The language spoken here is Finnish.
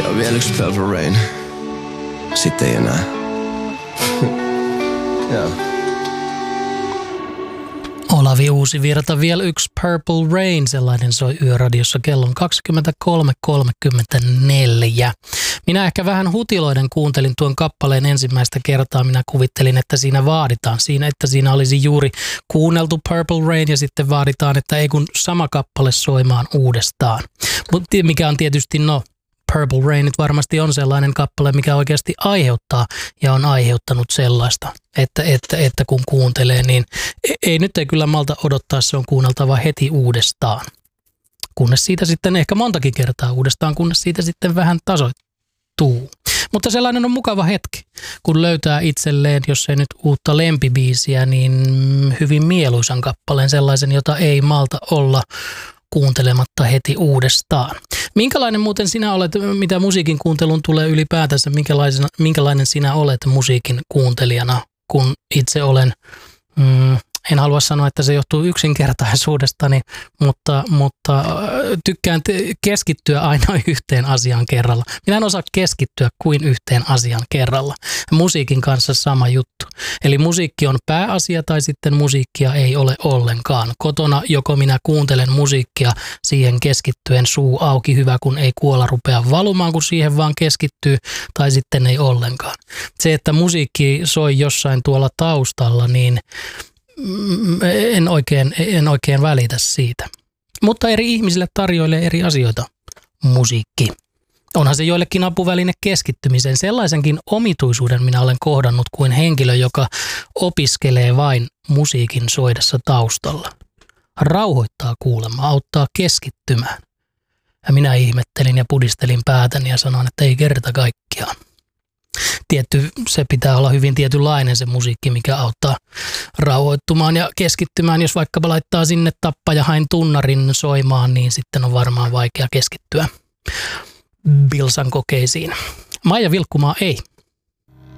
Vielä yksi Purple Rain. Sitten ei enää. Joo. Olavi Uusivirta, vielä yksi Purple Rain, sellainen soi Yöradiossa kellon 23.34. Minä ehkä vähän hutiloiden kuuntelin tuon kappaleen ensimmäistä kertaa. Minä kuvittelin, että siinä vaaditaan, että siinä olisi juuri kuunneltu Purple Rain ja sitten vaaditaan, että ei kun sama kappale soimaan uudestaan. Mutta mikä on tietysti, Purple Rain nyt varmasti on sellainen kappale, mikä oikeasti aiheuttaa ja on aiheuttanut sellaista, että kun kuuntelee, niin ei kyllä malta odottaa, se on kuunneltava heti uudestaan. Kunnes siitä sitten ehkä montakin kertaa uudestaan, kunnes siitä sitten vähän tasoittuu. Mutta sellainen on mukava hetki, kun löytää itselleen, jos ei nyt uutta lempibiisiä, niin hyvin mieluisan kappaleen, sellaisen, jota ei malta olla kuuntelematta heti uudestaan. Minkälainen muuten sinä olet, mitä musiikin kuuntelun tulee ylipäätänsä, minkälainen sinä olet musiikin kuuntelijana, kun itse olen, en halua sanoa, että se johtuu yksinkertaisuudestani, mutta tykkään keskittyä aina yhteen asiaan kerralla. Minä en osaa keskittyä kuin yhteen asiaan kerralla. Musiikin kanssa sama juttu. Eli musiikki on pääasia tai sitten musiikkia ei ole ollenkaan. Kotona joko minä kuuntelen musiikkia siihen keskittyen suu auki, hyvä kun ei kuola rupea valumaan, kun siihen vaan keskittyy, tai sitten ei ollenkaan. Se, että musiikki soi jossain tuolla taustalla, niin en oikein välitä siitä. Mutta eri ihmisille tarjoilee eri asioita musiikki. Onhan se joillekin apuväline keskittymiseen. Sellaisenkin omituisuuden minä olen kohdannut kuin henkilö, joka opiskelee vain musiikin soidessa taustalla. Rauhoittaa kuulemma, auttaa keskittymään. Ja minä ihmettelin ja pudistelin päätäni ja sanoin, että ei kerta kaikkiaan. Se pitää olla hyvin tietynlainen se musiikki, mikä auttaa rauhoittumaan ja keskittymään. Jos vaikkapa laittaa sinne Tappajahain tunnarin soimaan, niin sitten on varmaan vaikea keskittyä Bilsan kokeisiin. Maija Vilkkumaa ei.